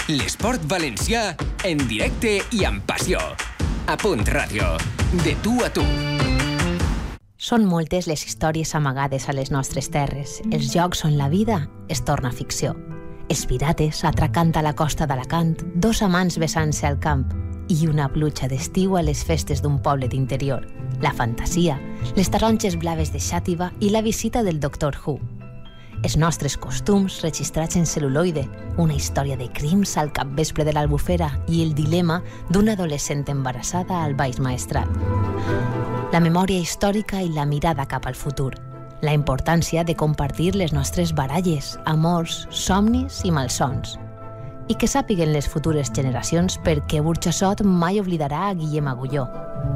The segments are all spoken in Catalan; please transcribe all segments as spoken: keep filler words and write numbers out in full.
L'esport valencià en directe i amb passió. A Punt Ràdio, de tu a tu. Són moltes les històries amagades a les nostres terres. Els jocs on la vida es torna ficció. Els pirates atracant a la costa d'Alacant, dos amants besant-se al camp i una pluja d'estiu a les festes d'un poble d'interior. La fantasia, les taronges blaves de Xàtiva i la visita del doctor Who. Els nostres costums registrats en cel·luloide, una història de crims al capvespre de l'Albufera i el dilema d'una adolescent embarassada al Baix Maestrat. La memòria històrica i la mirada cap al futur. La importància de compartir les nostres baralles, amors, somnis i malsons. I que sàpiguen les futures generacions perquè Burxassot mai oblidarà a Guillem Agulló.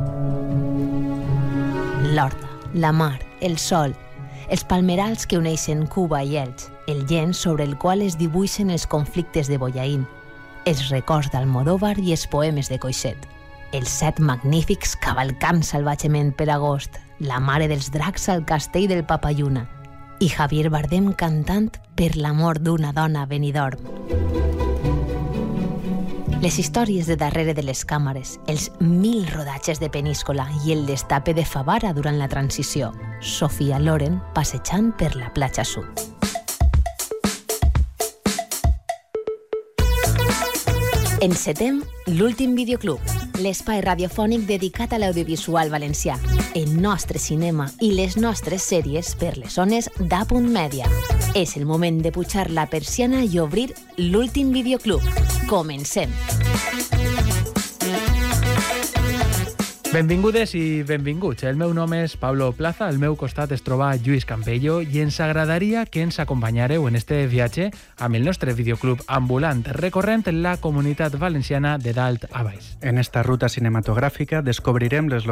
L'horta, la mar, el sol, els palmerals que uneixen Cuba i Elx, el llenç sobre el qual es dibuixen els conflictes de Bollaín, els records d'Almodóvar i els poemes de Coixet, els set magnífics cavalcant salvatgement per agost, la mare dels dracs al castell del Papalluna i Javier Bardem cantant Per l'amor d'una dona a Benidorm. Les històries de darrere de les càmeres, els mil rodatges de Peníscola i el destape de Favara durant la transició. Sofia Loren passejant per la platja sud. Encetem l'últim videoclub, l'espai radiofònic dedicat a l'audiovisual valencià, el nostre cinema i les nostres sèries per les zones d'A Punt Mèdia. És el moment de pujar la persiana i obrir l'últim videoclub. Comencem! Benvingudes i benvinguts. El meu nom és Pablo Plaza, al meu costat es troba Lluís Campello i ens agradaria que ens acompanyareu en este viatge amb el nostre videoclub ambulant recorrent la comunitat valenciana de dalt a baix. En esta ruta cinematogràfica descobrirem les